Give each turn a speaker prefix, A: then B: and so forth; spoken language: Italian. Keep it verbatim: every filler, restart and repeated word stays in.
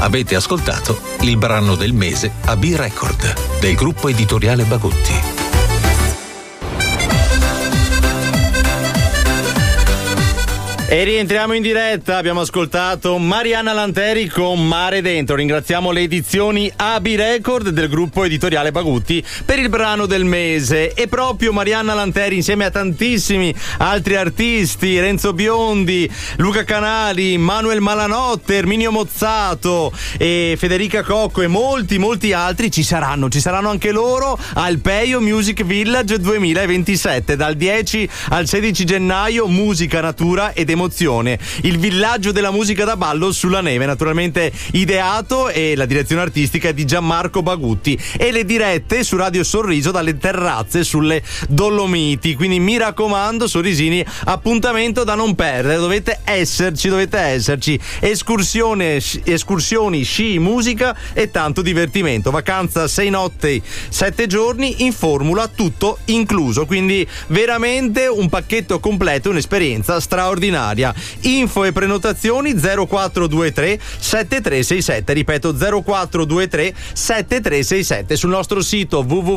A: Avete ascoltato il brano del mese a B-Record del gruppo editoriale Bagutti.
B: E rientriamo in diretta, abbiamo ascoltato Marianna Lanteri con Mare Dentro. Ringraziamo le edizioni A B Record del gruppo editoriale Bagutti per il brano del mese. E proprio Marianna Lanteri insieme a tantissimi altri artisti, Renzo Biondi, Luca Canali, Manuel Malanotte, Erminio Mozzato e Federica Cocco e molti molti altri ci saranno, ci saranno anche loro al Peio Music Village duemilaventisette dal dieci al sedici gennaio. Musica, natura ed emozione, il villaggio della musica da ballo sulla neve, naturalmente ideato, e la direzione artistica è di Gianmarco Bagutti, e le dirette su Radio Sorriso dalle terrazze sulle Dolomiti. Quindi mi raccomando, sorrisini, appuntamento da non perdere, dovete esserci, dovete esserci. Escursione, escursioni, sci, musica e tanto divertimento. Vacanza sei notti, sette giorni in formula, tutto incluso, quindi veramente un pacchetto completo, un'esperienza straordinaria. Info e prenotazioni zero quattro due tre sette tre sei sette, ripeto zero quattro due tre sette tre sei sette, sul nostro sito w w w